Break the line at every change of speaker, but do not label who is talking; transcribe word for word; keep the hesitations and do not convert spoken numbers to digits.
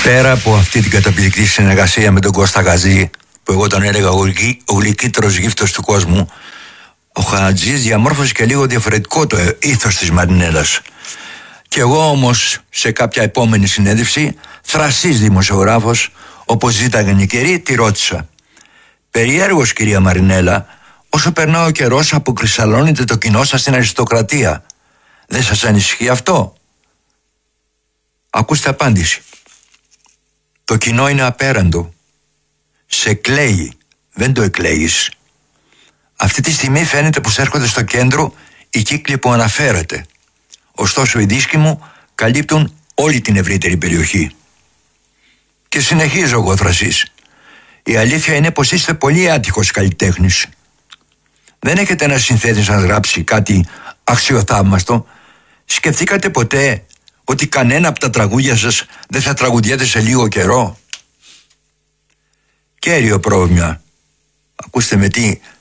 Πέρα από αυτή την καταπληκτική συνεργασία με τον Κώστα Γαζή, που εγώ τον έλεγα ο γλυκύτερος γύφτος του κόσμου, ο Χατζής διαμόρφωσε και λίγο διαφορετικό το ήθος της Μαρινέλας. Και εγώ όμως σε κάποια επόμενη συνέντευξη, θρασής δημοσιογράφος, όπως ζήταγαν οι καιροί, τη ρώτησα: «Περιέργως, κυρία Μαρινέλα, όσο περνά ο καιρός αποκρισταλώνεται το κοινό σας στην αριστοκρατία. Δεν σας ανησυχεί αυτό?» Ακούστε απάντηση. Το κοινό είναι απέραντο. Σε κλαίει, δεν το εκλέγεις. Αυτή τη στιγμή φαίνεται πως έρχονται στο κέντρο οι κύκλοι που αναφέρατε. Ωστόσο οι δίσκοι μου καλύπτουν όλη την ευρύτερη περιοχή. Και συνεχίζω εγώ θρασής. Η αλήθεια είναι πως είστε πολύ άτυχος καλλιτέχνης. Δεν έχετε ένα συνθέτης να γράψει κάτι αξιοθαύμαστο? Σκεφτήκατε ποτέ ότι κανένα από τα τραγούδια σας δεν θα τραγουδιέται σε λίγο καιρό? Κέριο πρόβλημα. Ακούστε με τι